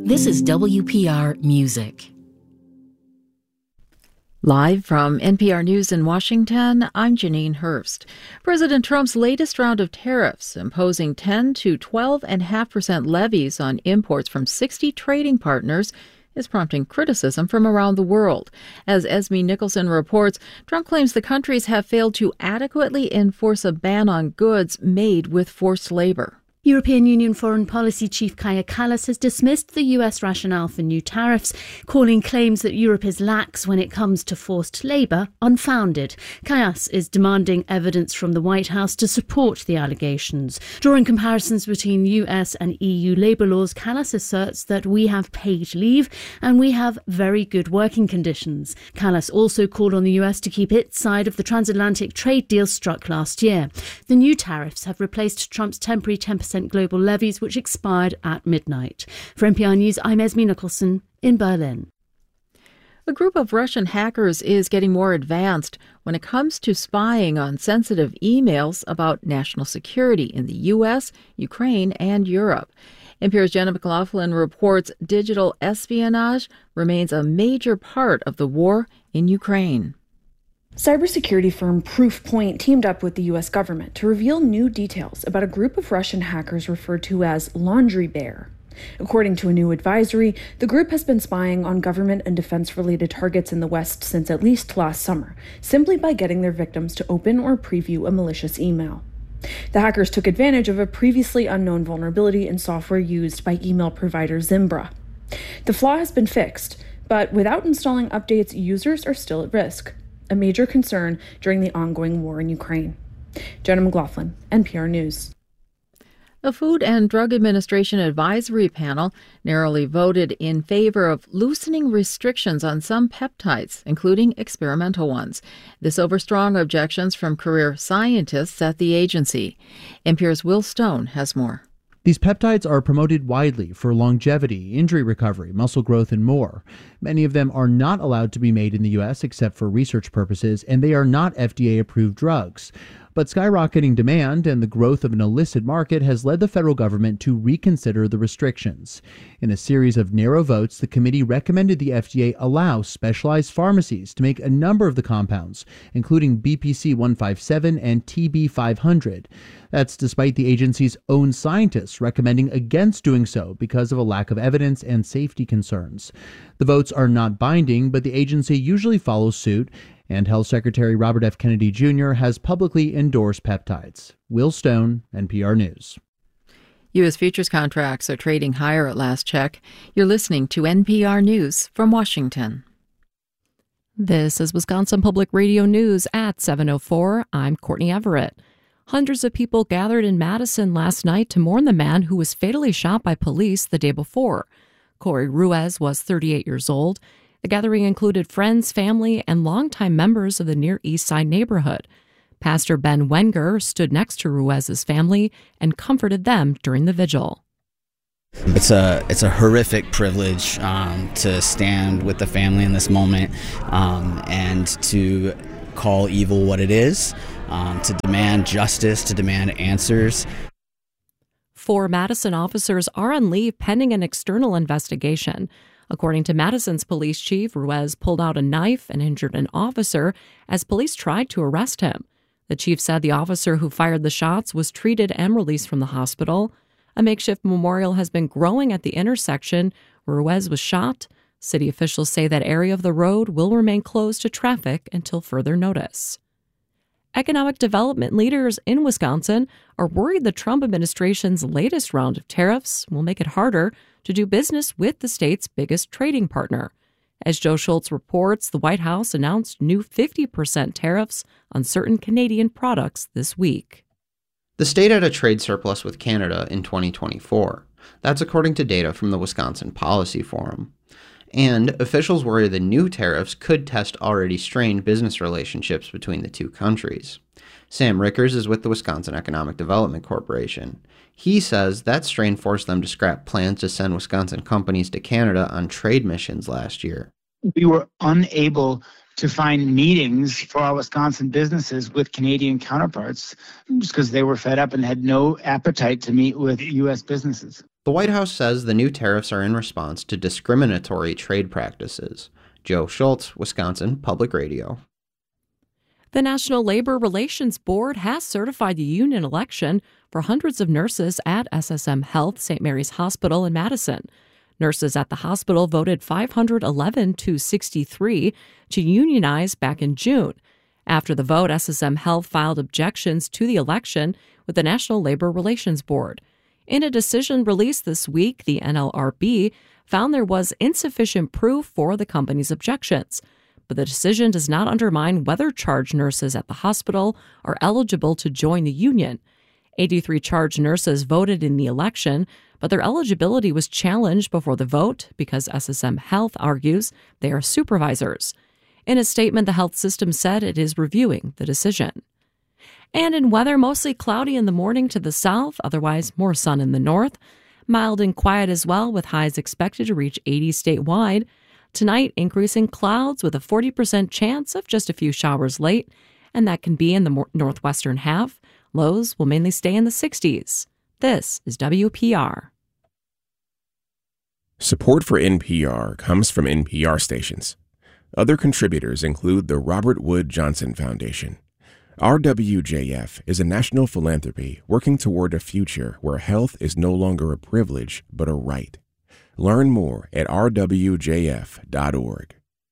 This is WPR Music. Live from NPR News in Washington, I'm Janine Hurst. President Trump's latest round of tariffs, imposing 10 to 12.5% levies on imports from 60 trading partners, is prompting criticism from around the world. As Esme Nicholson reports, Trump claims the countries have failed to adequately enforce a ban on goods made with forced labor. European Union Foreign Policy Chief Kaja Kallas has dismissed the US rationale for new tariffs, calling claims that Europe is lax when it comes to forced labour unfounded. Kallas is demanding evidence from the White House to support the allegations. Drawing comparisons between US and EU labour laws, Kallas asserts that we have paid leave and we have very good working conditions. Kallas also called on the US to keep its side of the transatlantic trade deal struck last year. The new tariffs have replaced Trump's temporary 10% global levies, which expired at midnight. For NPR News, I'm Esme Nicholson in Berlin. A group of Russian hackers is getting more advanced when it comes to spying on sensitive emails about national security in the U.S., Ukraine, and Europe. NPR's Jenna McLaughlin reports digital espionage remains a major part of the war in Ukraine. Cybersecurity firm Proofpoint teamed up with the U.S. government to reveal new details about a group of Russian hackers referred to as Laundry Bear. According to a new advisory, the group has been spying on government and defense-related targets in the West since at least last summer, simply by getting their victims to open or preview a malicious email. The hackers took advantage of a previously unknown vulnerability in software used by email provider Zimbra. The flaw has been fixed, but without installing updates, users are still at risk, a major concern during the ongoing war in Ukraine. Jenna McLaughlin, NPR News. A Food and Drug Administration advisory panel narrowly voted in favor of loosening restrictions on some peptides, including experimental ones. This over strong objections from career scientists at the agency. NPR's Will Stone has more. These peptides are promoted widely for longevity, injury recovery, muscle growth, and more. Many of them are not allowed to be made in the U.S. except for research purposes, and they are not FDA-approved drugs. But skyrocketing demand and the growth of an illicit market has led the federal government to reconsider the restrictions. In a series of narrow votes, the committee recommended the FDA allow specialized pharmacies to make a number of the compounds, including BPC 157 and TB 500. That's despite the agency's own scientists recommending against doing so because of a lack of evidence and safety concerns. The votes are not binding, but the agency usually follows suit, and Health Secretary Robert F. Kennedy Jr. has publicly endorsed peptides. Will Stone, NPR News. U.S. futures contracts are trading higher at last check. You're listening to NPR News from Washington. This is Wisconsin Public Radio News at 7:04. I'm Courtney Everett. Hundreds of people gathered in Madison last night to mourn the man who was fatally shot by police the day before. Corey Ruiz was 38 years old. The gathering included friends, family, and longtime members of the Near East Side neighborhood. Pastor Ben Wenger stood next to Ruiz's family and comforted them during the vigil. It's a horrific privilege to stand with the family in this moment and to call evil what it is, to demand justice, to demand answers. 4 Madison officers are on leave pending an external investigation. According to Madison's police chief, Ruiz pulled out a knife and injured an officer as police tried to arrest him. The chief said the officer who fired the shots was treated and released from the hospital. A makeshift memorial has been growing at the intersection where Ruiz was shot. City officials say that area of the road will remain closed to traffic until further notice. Economic development leaders in Wisconsin are worried the Trump administration's latest round of tariffs will make it harder to do business with the state's biggest trading partner. As Joe Schultz reports, the White House announced new 50% tariffs on certain Canadian products this week. The state had a trade surplus with Canada in 2024. That's according to data from the Wisconsin Policy Forum. And officials worry the new tariffs could test already strained business relationships between the two countries. Sam Rickers is with the Wisconsin Economic Development Corporation. He says that strain forced them to scrap plans to send Wisconsin companies to Canada on trade missions last year. We were unable to find meetings for our Wisconsin businesses with Canadian counterparts just because they were fed up and had no appetite to meet with U.S. businesses. The White House says the new tariffs are in response to discriminatory trade practices. Joe Schultz, Wisconsin Public Radio. The National Labor Relations Board has certified the union election for hundreds of nurses at SSM Health St. Mary's Hospital in Madison. Nurses at the hospital voted 511 to 63 to unionize back in June. After the vote, SSM Health filed objections to the election with the National Labor Relations Board. In a decision released this week, the NLRB found there was insufficient proof for the company's objections. But the decision does not undermine whether charge nurses at the hospital are eligible to join the union. 83 charge nurses voted in the election, but their eligibility was challenged before the vote because SSM Health argues they are supervisors. In a statement, the health system said it is reviewing the decision. And in weather, mostly cloudy in the morning to the south, otherwise more sun in the north. Mild and quiet as well, with highs expected to reach 80 statewide. Tonight, increasing clouds with a 40% chance of just a few showers late, and that can be in the northwestern half. Lows will mainly stay in the 60s. This is WPR. Support for NPR comes from NPR stations. Other contributors include the Robert Wood Johnson Foundation. RWJF is a national philanthropy working toward a future where health is no longer a privilege but a right. Learn more at rwjf.org.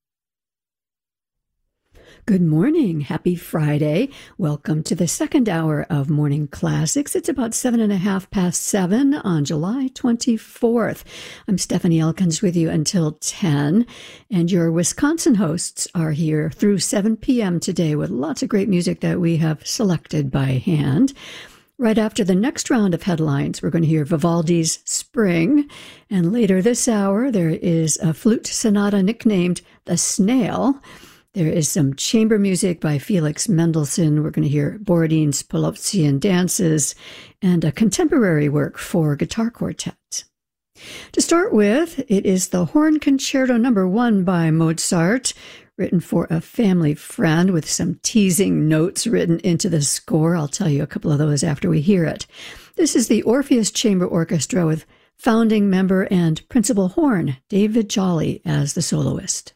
Good morning. Happy Friday. Welcome to the second hour of Morning Classics. It's about 7:05 on July 24th. I'm Stephanie Elkins with you until 10, and your Wisconsin hosts are here through 7 p.m. today with lots of great music that we have selected by hand. Right after the next round of headlines, we're going to hear Vivaldi's Spring. And later this hour, there is a flute sonata nicknamed The Snail. There is some chamber music by Felix Mendelssohn. We're going to hear Borodin's Polotzian dances and a contemporary work for guitar quartet. To start with, it is the Horn Concerto No. 1 by Mozart, written for a family friend with some teasing notes written into the score. I'll tell you a couple of those after we hear it. This is the Orpheus Chamber Orchestra with founding member and principal horn David Jolly as the soloist.